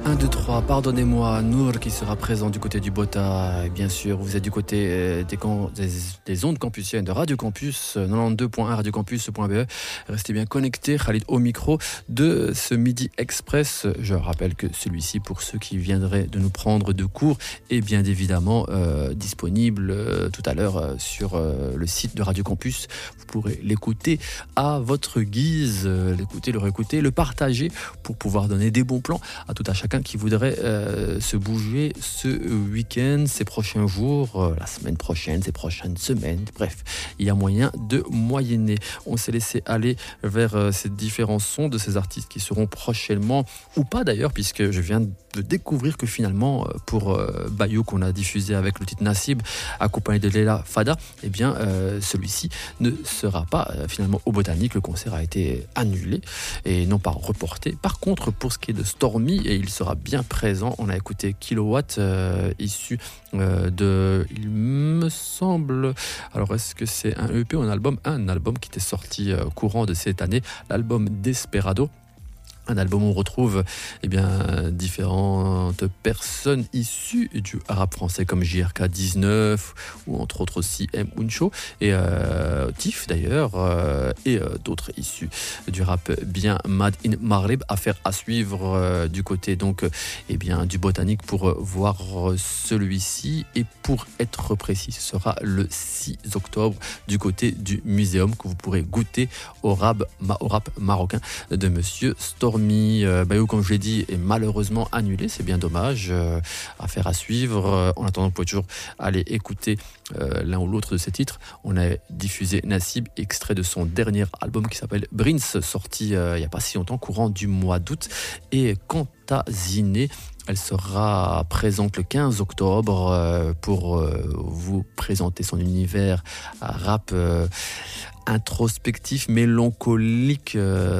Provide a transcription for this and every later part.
1, 2, 3, pardonnez-moi, Nour qui sera présent du côté du Bota. Et bien sûr, vous êtes du côté des ondes campusiennes de Radio Campus, 92.1 radiocampus.be. Restez bien connectés, Khalid au micro de ce Midi Express. Je rappelle que celui-ci, pour ceux qui viendraient de nous prendre de court, est bien évidemment disponible tout à l'heure sur le site de Radio Campus. Vous pourrez l'écouter à votre guise, l'écouter, le réécouter, le partager pour pouvoir donner des bons plans à tout à chacun qui voudrait se bouger ce week-end, ces prochains jours, la semaine prochaine, ces prochaines semaines. Bref, il y a moyen de moyenner. On s'est laissé aller vers ces différents sons de ces artistes qui seront prochainement, ou pas d'ailleurs, puisque je viens de découvrir que finalement, pour Bayou qu'on a diffusé avec le titre Nassib, accompagné de Leila Fada, eh bien, celui-ci ne sera pas finalement au Botanique. Le concert a été annulé et non pas reporté. Par contre, pour ce qui est de Stormy, et il sera bien présent, on a écouté Kilowatt, issu de, il me semble, alors est-ce que c'est un EP ou un album qui était sorti courant de cette année, l'album Desperado. Un album où on retrouve différentes personnes issues du rap français comme JRK19 ou entre autres aussi M. Uncho et Tiff d'ailleurs et d'autres issus du rap bien Mad in Maghreb. Affaire à suivre du côté donc du Botanique pour voir celui-ci, et pour être précis ce sera le 6 octobre du côté du Muséum que vous pourrez goûter au rap marocain de Monsieur Stormy. Bayou, comme je l'ai dit, est malheureusement annulé, c'est bien dommage. Affaire à suivre. En attendant, vous pouvez toujours aller écouter l'un ou l'autre de ces titres. On a diffusé Nassib, extrait de son dernier album qui s'appelle Brins, sorti il n'y a pas si longtemps, courant du mois d'août. Et quant à Ziné, elle sera présente le 15 octobre pour vous présenter son univers rap introspectif, mélancolique,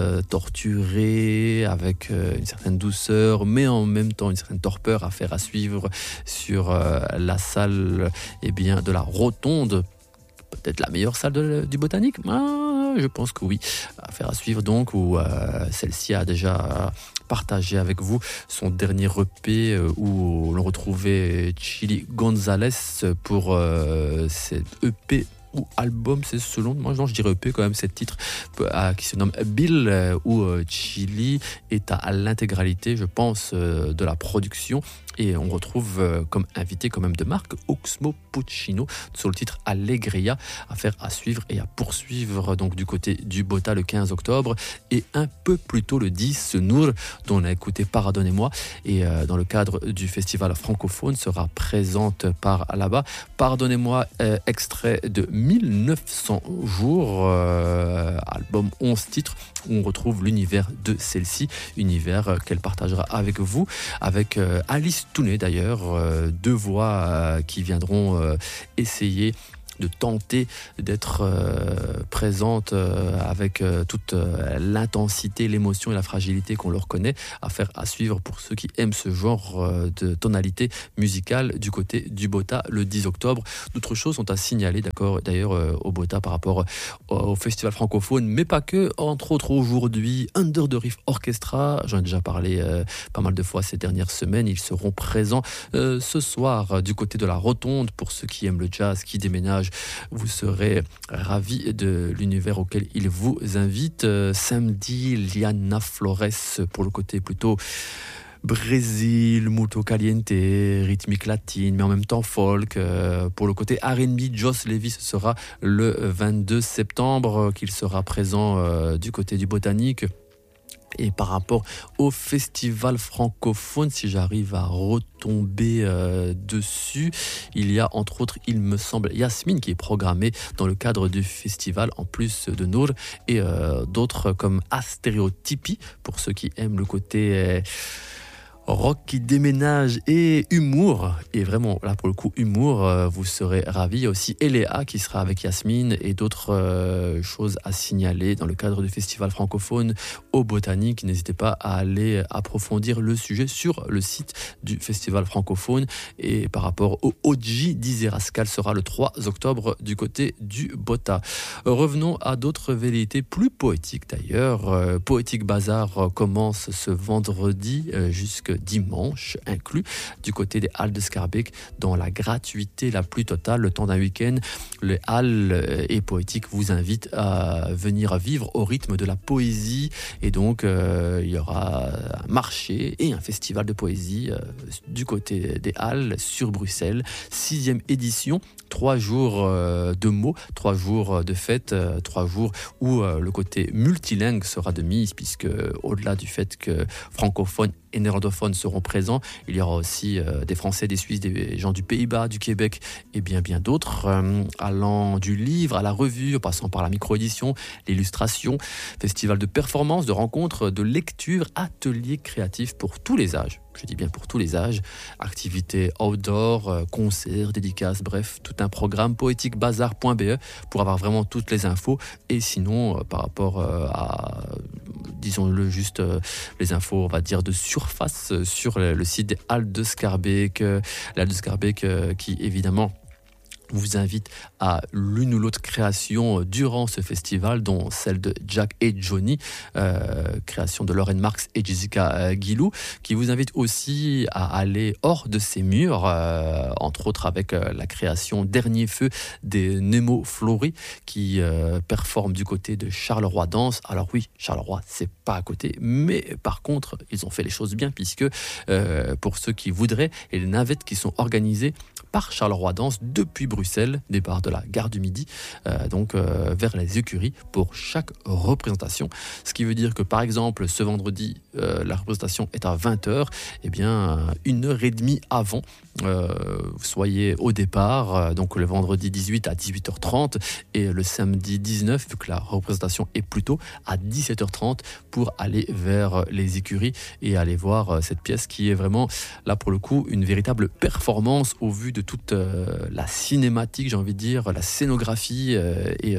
torturé, avec une certaine douceur, mais en même temps une certaine torpeur. Affaire à suivre sur la salle de la Rotonde. Peut-être la meilleure salle du Botanique, je pense que oui. Affaire à suivre donc, où celle-ci a déjà partagé avec vous son dernier EP où l'on retrouvait Chili Gonzalez pour cet EP ou album, c'est selon moi, je dirais EP quand même, cet titre qui se nomme Bill, où Chili est à l'intégralité, je pense, de la production, et on retrouve comme invité quand même de marque Oxmo Puccino sur le titre Allegria. Affaire à suivre et à poursuivre donc du côté du Bota le 15 octobre, et un peu plus tôt le 10, Nour dont on a écouté Pardonnez-moi, et dans le cadre du festival francophone sera présente par là-bas. Pardonnez-moi, extrait de 1900 jours, album 11 titres, où on retrouve l'univers de celle-ci, univers qu'elle partagera avec vous, avec Alice Tounet d'ailleurs, deux voix qui viendront essayer de tenter d'être présente avec toute l'intensité, l'émotion et la fragilité qu'on leur connaît. Affaire à suivre pour ceux qui aiment ce genre de tonalité musicale du côté du Bota le 10 octobre. D'autres choses sont à signaler d'ailleurs au Bota par rapport au festival francophone, mais pas que. Entre autres aujourd'hui, Under the Reef Orchestra, j'en ai déjà parlé pas mal de fois ces dernières semaines. Ils seront présents ce soir du côté de la Rotonde. Pour ceux qui aiment le jazz, qui déménagent, vous serez ravis de l'univers auquel il vous invite. Samedi, Liana Flores pour le côté plutôt Brésil, Muto Caliente, rythmique latine, mais en même temps folk. Pour le côté R&B, Joss Levis sera le 22 septembre, qu'il sera présent du côté du Botanique. Et par rapport au festival francophone, si j'arrive à retomber dessus, il y a entre autres, il me semble, Yasmine qui est programmée dans le cadre du festival, en plus de Nour, et d'autres comme Astéréotypie, pour ceux qui aiment le côté rock qui déménage et humour, et vraiment là pour le coup humour, vous serez ravis. Il y a aussi Eléa qui sera avec Yasmine, et d'autres choses à signaler dans le cadre du festival francophone au Botanique. N'hésitez pas à aller approfondir le sujet sur le site du festival francophone. Et par rapport au OG d'Izerascal sera le 3 octobre du côté du Bota. Revenons à d'autres velléités plus poétiques d'ailleurs. Poétique Bazar commence ce vendredi jusqu'à dimanche inclus du côté des Halles de Schaerbeek dans la gratuité la plus totale le temps d'un week-end. Les Halles et Poétiques vous invitent à venir vivre au rythme de la poésie et donc il y aura un marché et un festival de poésie du côté des Halles sur Bruxelles. 6e édition, 3 jours de mots, 3 jours de fête, 3 jours où le côté multilingue sera de mise puisque au-delà du fait que francophones et néerlandophones seront présents, il y aura aussi des Français, des Suisses, des gens du Pays-Bas, du Québec et bien d'autres, allant du livre à la revue, en passant par la micro-édition, l'illustration, festival de performance, de rencontres, de lecture, ateliers créatifs pour tous les âges. Je dis bien pour tous les âges, activités outdoor, concerts, dédicaces, bref, tout un programme poétiquebazar.be pour avoir vraiment toutes les infos. Et sinon, par rapport à, disons-le juste, les infos, on va dire, de surface sur le site des Halles de Schaerbeek, les Halles de Schaerbeek qui, évidemment, vous invite à l'une ou l'autre création durant ce festival, dont celle de Jack et Johnny, création de Lauren Marks et Jessica Guilou, qui vous invite aussi à aller hors de ces murs, entre autres avec la création Dernier Feu des Nemo Flory, qui performe du côté de Charleroi Danse. Alors oui, Charleroi, c'est pas à côté, mais par contre, ils ont fait les choses bien, puisque pour ceux qui voudraient, il y a des navettes qui sont organisées par Charleroi Danse depuis Bruxelles, départ de la gare du Midi, vers les écuries pour chaque représentation. Ce qui veut dire que par exemple ce vendredi, la représentation est à 20h, et bien 1h30 avant, soyez au départ, donc le vendredi 18 à 18h30 et le samedi 19, vu que la représentation est plus tôt, à 17h30 pour aller vers les écuries et aller voir cette pièce qui est vraiment, là pour le coup, une véritable performance au vu de toute la cinématique, j'ai envie de dire, la scénographie et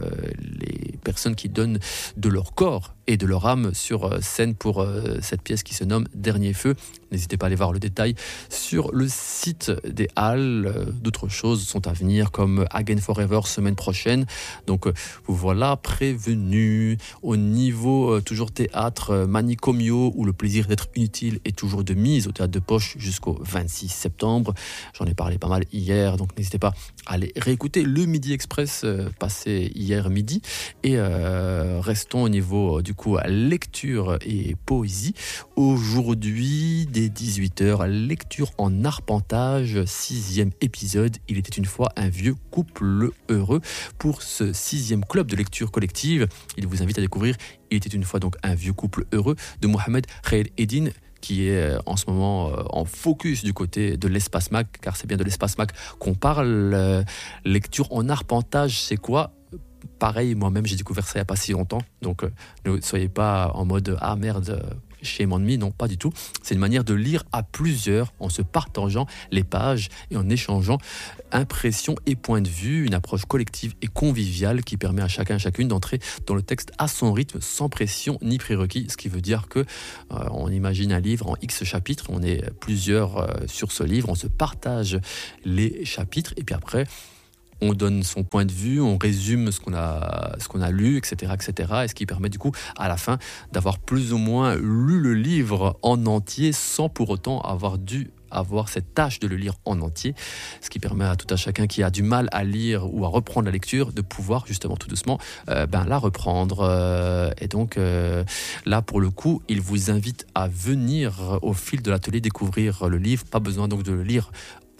les personnes qui donnent de leur corps et de leur âme sur scène pour cette pièce qui se nomme Dernier Feu. N'hésitez pas à aller voir le détail sur le site des Halles. D'autres choses sont à venir comme Again Forever semaine prochaine. Donc vous voilà prévenus. Au niveau toujours théâtre, Manicomio, où le plaisir d'être inutile est toujours de mise au théâtre de Poche jusqu'au 26 septembre. J'en ai parlé pas mal hier, donc n'hésitez pas à aller réécouter le Midi Express passé hier midi. Et restons au niveau du coup lecture et poésie. Aujourd'hui, dès 18h, lecture en arpentage, 6e épisode. Il était une fois un vieux couple heureux. Pour ce 6e club de lecture collective, il vous invite à découvrir Il était une fois donc un vieux couple heureux de Mohamed Khael Eddine, qui est en ce moment en focus du côté de l'Espace Mag, car c'est bien de l'Espace Mag qu'on parle. Lecture en arpentage, c'est quoi ? Pareil, moi-même j'ai découvert ça il n'y a pas si longtemps, donc ne soyez pas en mode « Ah merde, shame on me », non, pas du tout. C'est une manière de lire à plusieurs, en se partageant les pages et en échangeant impressions et points de vue, une approche collective et conviviale qui permet à chacun et chacune d'entrer dans le texte à son rythme, sans pression ni prérequis, ce qui veut dire que on imagine un livre en X chapitres, on est plusieurs sur ce livre, on se partage les chapitres et puis après on donne son point de vue, on résume ce qu'on a lu, etc., et ce qui permet du coup à la fin d'avoir plus ou moins lu le livre en entier sans pour autant avoir cette tâche de le lire en entier, ce qui permet à tout un chacun qui a du mal à lire ou à reprendre la lecture de pouvoir justement tout doucement la reprendre. Et donc là pour le coup, il vous invite à venir au fil de l'atelier découvrir le livre, pas besoin donc de le lire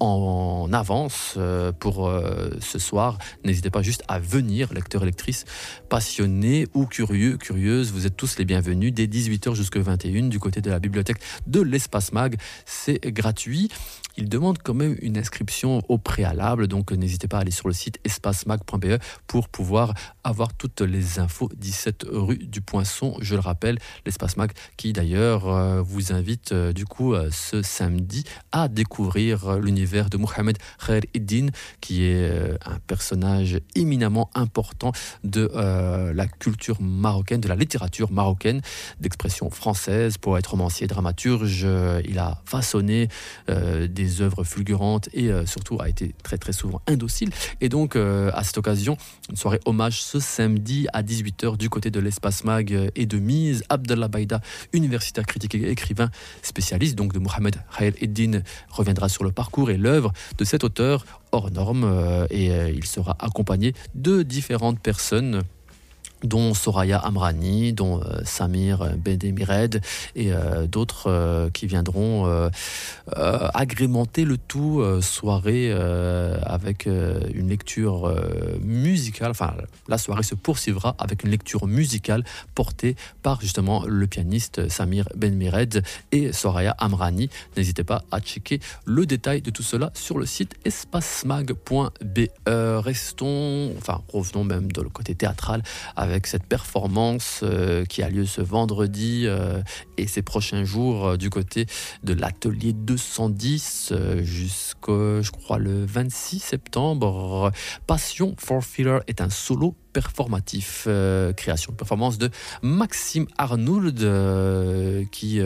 en avance pour ce soir. N'hésitez pas juste à venir, lecteurs et lectrices passionnés ou curieux, curieuses, vous êtes tous les bienvenus dès 18h jusqu'à 21h du côté de la bibliothèque de l'Espace Mag. C'est gratuit. Il demande quand même une inscription au préalable, donc n'hésitez pas à aller sur le site espacemag.be pour pouvoir avoir toutes les infos. 17 rue du Poinçon, je le rappelle, l'Espace Mag qui d'ailleurs vous invite du coup ce samedi à découvrir l'univers l'univers de Mohamed Khair Eddine, qui est un personnage éminemment important de la culture marocaine, de la littérature marocaine, d'expression française, poète, romancier, dramaturge. Il a façonné des œuvres fulgurantes et surtout a été très très souvent indocile. Et donc à cette occasion, une soirée hommage ce samedi à 18h du côté de l'Espace Mag et de Mise. Abdallah Baïda, universitaire, critique et écrivain spécialiste donc de Mohamed Khair Eddine, reviendra sur le parcours et l'œuvre de cet auteur hors norme et il sera accompagné de différentes personnes, dont Soraya Amrani, dont Samir Bedemired et d'autres qui viendront agrémenter le tout soirée avec une lecture musicale. Enfin, la soirée se poursuivra avec une lecture musicale portée par justement le pianiste Samir Bedemired et Soraya Amrani. N'hésitez pas à checker le détail de tout cela sur le site espacemag.be. Revenons même dans le côté théâtral avec cette performance qui a lieu ce vendredi et ces prochains jours du côté de l'atelier 210 jusqu'au, je crois, le 26 septembre. Passion for Fear est un solo performatif, création de performance de Maxime Arnould qui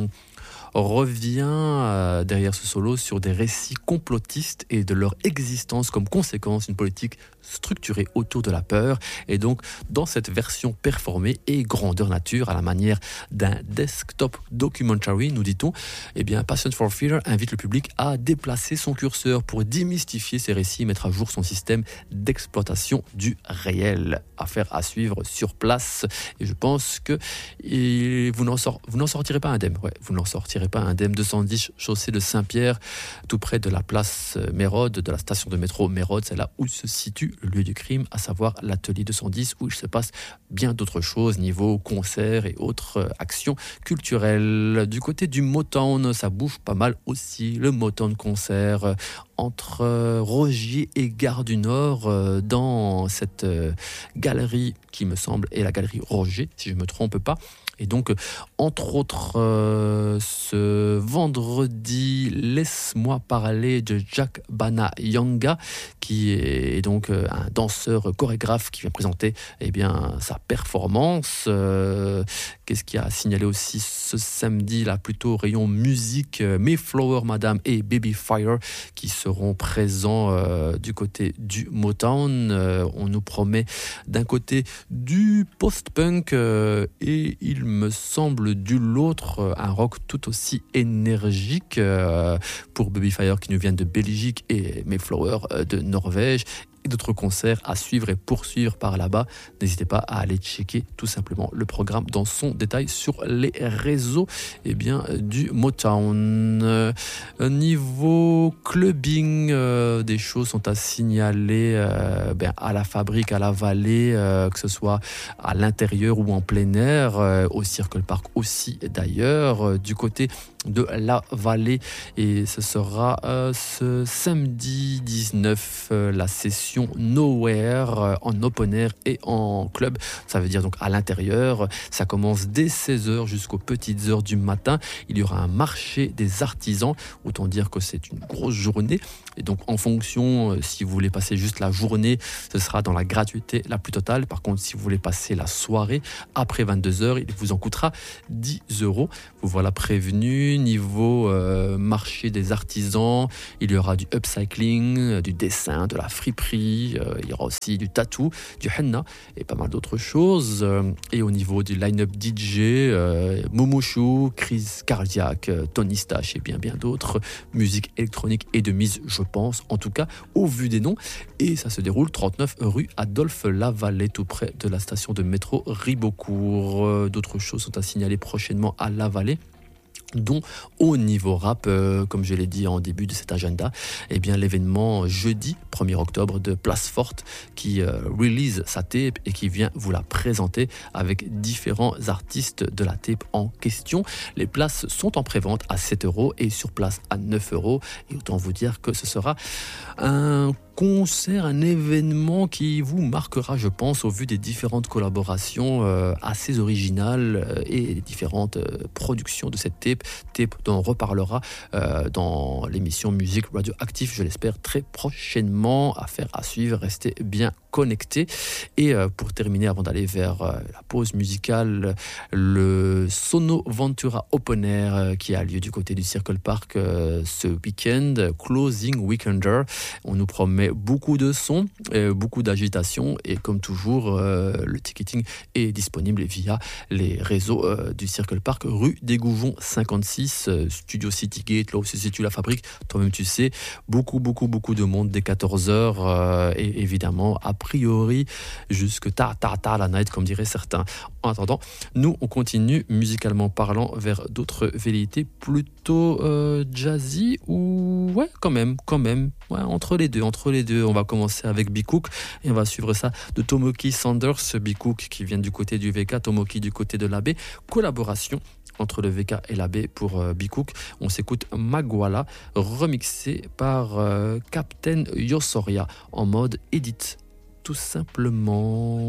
revient derrière ce solo sur des récits complotistes et de leur existence comme conséquence d'une politique structurée autour de la peur. Et donc dans cette version performée et grandeur nature à la manière d'un desktop documentary, nous dit-on, eh bien Passion for Fear invite le public à déplacer son curseur pour démystifier ces récits, mettre à jour son système d'exploitation du réel. Affaire à suivre sur place, et je pense que vous n'en sortirez pas indemne. Ouais, vous n'en sortirez pas indemne. 210 chaussée de Saint-Pierre, tout près de la place Mérode, de la station de métro Mérode. C'est là où se situe le lieu du crime, à savoir l'atelier 210, où il se passe bien d'autres choses, niveau concerts et autres actions culturelles. Du côté du Motown, ça bouge pas mal aussi. Le Motown concert entre Rogier et Gare du Nord, dans cette galerie qui me semble est la galerie Roger, si je ne me trompe pas. Et donc, entre autres, ce vendredi, laisse-moi parler de Jack Bana Yanga, qui est donc un danseur chorégraphe qui vient présenter sa performance. Qu'est-ce qu'il y a à signaler aussi ce samedi, là, plutôt rayon musique, Mayflower Madame et Baby Fire qui seront présents du côté du Motown. On nous promet d'un côté du post-punk et il me semble de l'autre un rock tout aussi énergique pour Baby Fire qui nous vient de Belgique et Mayflower de Norvège. Et d'autres concerts à suivre et poursuivre par là-bas. N'hésitez pas à aller checker tout simplement le programme dans son détail sur les réseaux du Motown. Niveau clubbing, des choses sont à signaler à la Fabrique, à la Vallée, que ce soit à l'intérieur ou en plein air, au Circle Park aussi d'ailleurs, du côté de la Vallée, et ce sera ce samedi 19 la session Nowhere en open air et en club. Ça veut dire donc à l'intérieur. Ça commence dès 16h jusqu'aux petites heures du matin. Il y aura un marché des artisans. Autant dire que c'est une grosse journée. Et donc en fonction, si vous voulez passer juste la journée, ce sera dans la gratuité la plus totale. Par contre, si vous voulez passer la soirée après 22h, il vous en coûtera 10 €. Vous voilà prévenu. Niveau marché des artisans, il y aura du upcycling, du dessin, de la friperie. Il y aura aussi du tattoo, du henna et pas mal d'autres choses. Et au niveau du line-up DJ, Momochou, Crise Cardiaque, Tony Stache et bien d'autres. Musique électronique et de mise, je pense, en tout cas, au vu des noms. Et ça se déroule 39 rue Adolphe Lavallée, tout près de la station de métro Ribeaucourt. D'autres choses sont à signaler prochainement à Lavallée, dont au niveau rap, comme je l'ai dit en début de cet agenda, l'événement jeudi 1er octobre de Place Forte qui release sa tape et qui vient vous la présenter avec différents artistes de la tape en question. Les places sont en prévente à 7 € et sur place à 9 €, et autant vous dire que ce sera un concert, un événement qui vous marquera, je pense, au vu des différentes collaborations assez originales et des différentes productions de cette tape dont on reparlera dans l'émission Musique Radioactive, je l'espère très prochainement. Affaire à suivre, restez bien connectés. Et pour terminer, avant d'aller vers la pause musicale, le Sono Ventura Open Air qui a lieu du côté du Circle Park ce week-end, Closing Weekender. On nous promet beaucoup de sons, beaucoup d'agitation et comme toujours, le ticketing est disponible via les réseaux du Circle Park, rue des Gouvons 56, Studio Citygate, là où se situe la fabrique. Toi-même tu sais, beaucoup de monde dès 14h et évidemment a priori jusque tard la night comme diraient certains. En attendant, nous on continue musicalement parlant vers d'autres velléités plutôt jazzy ou ouais quand même ouais, entre les deux. On va commencer avec B-Cook et on va suivre ça de Tomoki Sanders, B-Cook qui vient du côté du VK, Tomoki du côté de l'AB, collaboration entre le VK et l'AB pour B-Cook. On s'écoute Magwala, remixé par Captain Yosoria en mode edit, tout simplement.